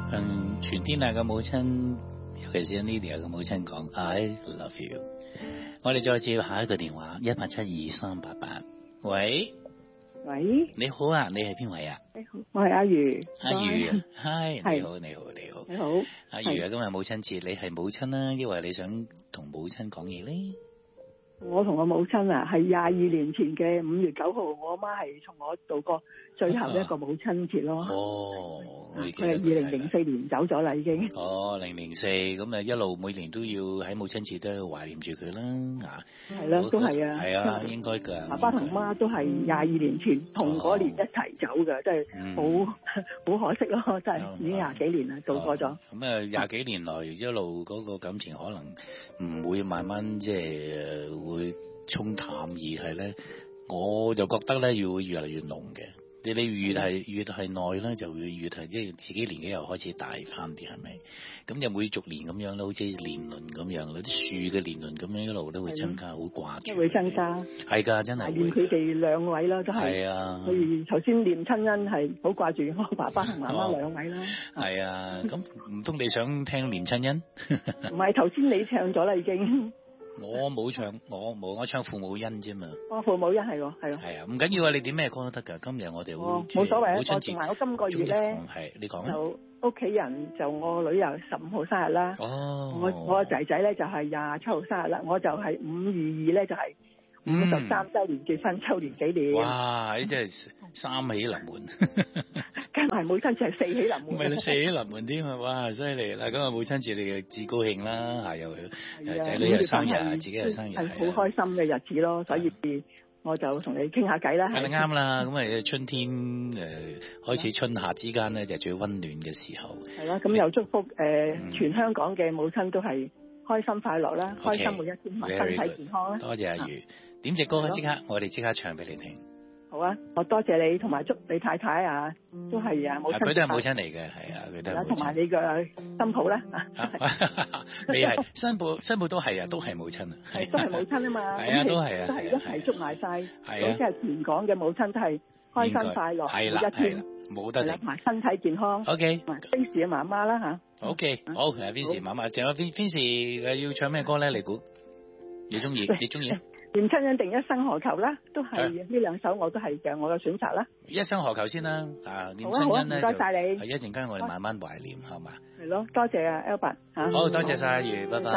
向全天下嘅母親，尤其是 Lydia 嘅母親講 I love you。我哋再接下一個電話1872388。喂，你好啊，你係邊位啊？ 你好，我係阿如。 阿如啊，嗨，你好。 你好。 阿如啊，今日母親節，你係母親啦，抑或你想同母親講嘢咧？ 我同我母親啊，係22年前嘅5月9號，我阿媽係同我度過最後一個母親節咯。佢係2004年走咗啦，已經。 004，咁啊一路每年都要喺母親節都懷念住佢啦， 係啦，都係啊。 係啊，應該㗎。 爸爸同媽都係22年前同嗰年一齊走嘅，真係好可惜咯，真係已經20幾年啦，度過咗。 咁啊20幾年來一路嗰個感情可能唔會慢慢即係會沖淡，而係咧，我就覺得咧要越嚟越濃嘅。你越係耐咧，就會越係即係自己年紀又開始大翻啲，係咪？咁就每逐年咁樣咧，好似年輪咁樣，嗰啲樹嘅年輪咁樣一路都會增加，好掛住。會增加。係㗎，真係。念佢哋兩位啦，都係。係啊。譬如頭先念親恩係好掛住我爸爸同媽媽兩位啦。係啊，咁唔通你想聽念親恩？ 唔係，頭先你唱咗啦，已經。 我冇唱，我唱父母恩啫嘛。 父母恩係喎。係啊，唔緊要啊，你點咩歌都得㗎。今日我哋會冇所謂啊。我同埋我今個月咧， 你講就屋企人就我女又15號生日啦。我個仔仔咧就係27號生日啦。我就係522咧就係53週年結婚週年紀念。 哇！呢真係三喜臨門。 跟埋母親節係4喜臨門。唔係 4喜臨門添啊！哇，犀利啦！今日母親節你嘅至高興啦，又仔女又生日，自己又生日， 係好開心嘅日子咯。所以我就同你傾下偈啦。 係你啱啦，咁啊春天開始春夏之間咧就最溫暖嘅時候。係啦， 咁又祝福全香港嘅母親都係開心快樂啦，開心每一天，身體健康啦。 多謝阿如，點隻歌我哋即刻唱俾你聽。 好啊，我多謝你，同埋祝你太太啊，都係母親。 佢都係母親嚟嘅，係啊，佢都係。 同埋你嘅新抱咧， 你係新抱都係啊，都係母親啊， 都係母親啊嘛。 係啊，都係啊， 都係一齊祝埋晒。係啊，即係全港嘅母親都係開心快樂，每一天冇得同埋身體健康。 OK， 同埋 Vince 嘅媽媽啦吓。 OK，好，Vince 媽媽，仲有 Vince 要唱咩歌咧？你估？你中意？念親恩定一生何求啦，都係呢兩首我都係嘅，我嘅選擇啦。一生何求先啦，念親恩咧就唔該晒你。係一陣間我哋慢慢懷念，好嘛？係咯，多謝啊 Albert 吓。好多謝晒阿如，拜拜。